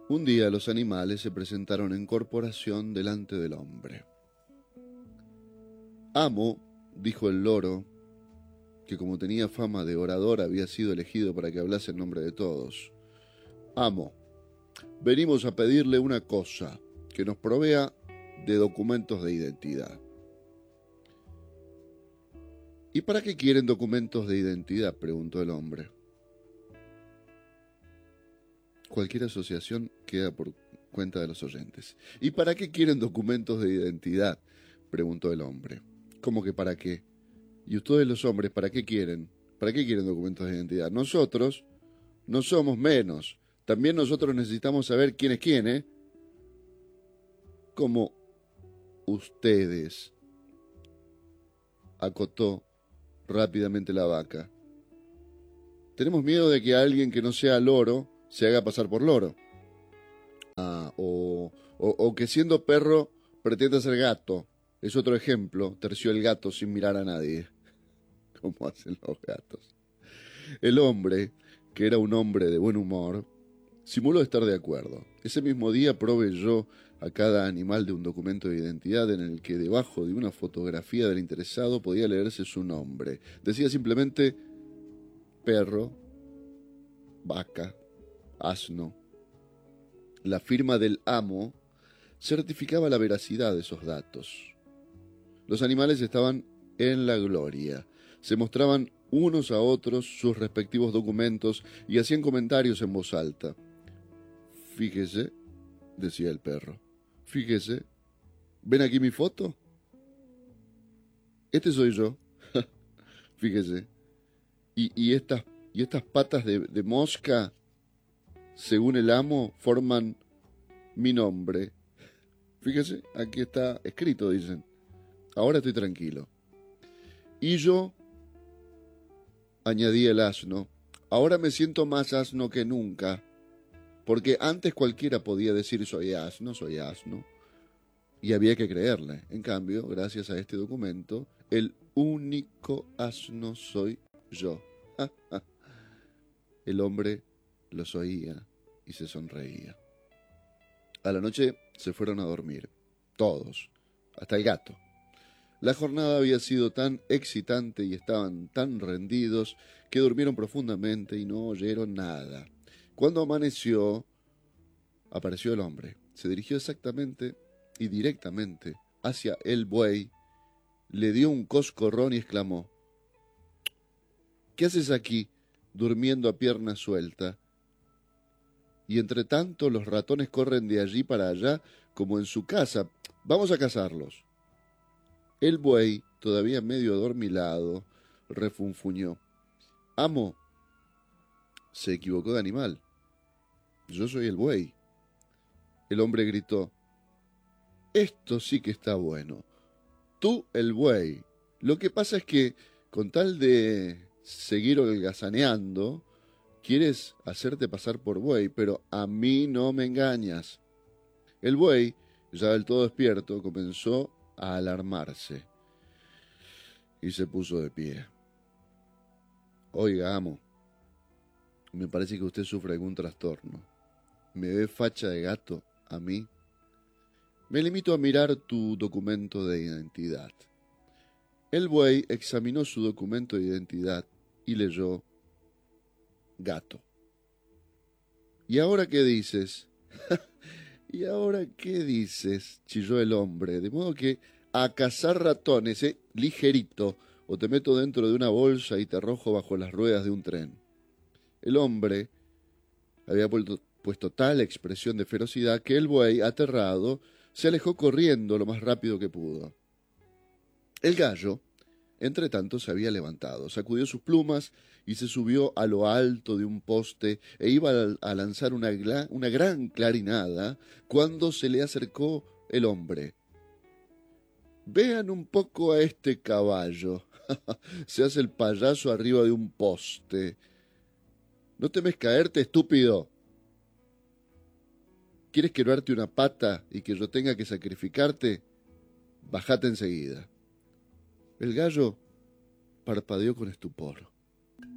Un día los animales se presentaron en corporación delante del hombre. Amo, dijo el loro, que como tenía fama de orador había sido elegido para que hablase en nombre de todos. Amo, venimos a pedirle una cosa, que nos provea de documentos de identidad. ¿Y para qué quieren documentos de identidad?, preguntó el hombre. Cualquier asociación queda por cuenta de los oyentes. ¿Y para qué quieren documentos de identidad?, preguntó el hombre. ¿Cómo que para qué? ¿Y ustedes los hombres para qué quieren? ¿Para qué quieren documentos de identidad? Nosotros no somos menos. También nosotros necesitamos saber quién es quién, ¿eh? Como ustedes, acotó rápidamente la vaca. Tenemos miedo de que alguien que no sea loro se haga pasar por loro. O que siendo perro pretenda ser gato. Es otro ejemplo, terció el gato sin mirar a nadie. Como hacen los gatos. El hombre, que era un hombre de buen humor, simuló estar de acuerdo. Ese mismo día proveyó a cada animal de un documento de identidad en el que debajo de una fotografía del interesado podía leerse su nombre. Decía simplemente perro, vaca, asno. La firma del amo certificaba la veracidad de esos datos. Los animales estaban en la gloria. Se mostraban unos a otros sus respectivos documentos y hacían comentarios en voz alta. Fíjese, decía el perro, fíjese, ¿ven aquí mi foto? Este soy yo, fíjese. Y estas patas de mosca, según el amo, forman mi nombre. Fíjese, aquí está escrito, dicen. Ahora estoy tranquilo. Y yo, añadí el asno, ahora me siento más asno que nunca, porque antes cualquiera podía decir soy asno, y había que creerle. En cambio, gracias a este documento, el único asno soy yo. El hombre los oía y se sonreía. A la noche se fueron a dormir, todos, hasta el gato. La jornada había sido tan excitante y estaban tan rendidos que durmieron profundamente y no oyeron nada. Cuando amaneció, apareció el hombre. Se dirigió exactamente y directamente hacia el buey, le dio un coscorrón y exclamó: ¿qué haces aquí, durmiendo a pierna suelta? Y entre tanto los ratones corren de allí para allá como en su casa. Vamos a cazarlos. El buey, todavía medio adormilado, refunfuñó. Amo, se equivocó de animal. Yo soy el buey. El hombre gritó: esto sí que está bueno. Tú, el buey. Lo que pasa es que, con tal de seguir holgazaneando, quieres hacerte pasar por buey, pero a mí no me engañas. El buey, ya del todo despierto, comenzó a alarmarse y se puso de pie. Oiga, amo, me parece que usted sufre algún trastorno. ¿Me ve facha de gato a mí? Me limito a mirar tu documento de identidad. El buey examinó su documento de identidad y leyó gato. ¿Y ahora qué dices? ¿Y ahora qué dices?, chilló el hombre, de modo que a cazar ratones, ligerito, o te meto dentro de una bolsa y te arrojo bajo las ruedas de un tren. El hombre había puesto tal expresión de ferocidad que el buey, aterrado, se alejó corriendo lo más rápido que pudo. El gallo, entre tanto, se había levantado, sacudió sus plumas y se subió a lo alto de un poste e iba a lanzar una gran clarinada cuando se le acercó el hombre. Vean un poco a este caballo. Se hace el payaso arriba de un poste. ¿No temes caerte, estúpido? ¿Quieres quebrarte una pata y que yo tenga que sacrificarte? Bájate enseguida. El gallo parpadeó con estupor.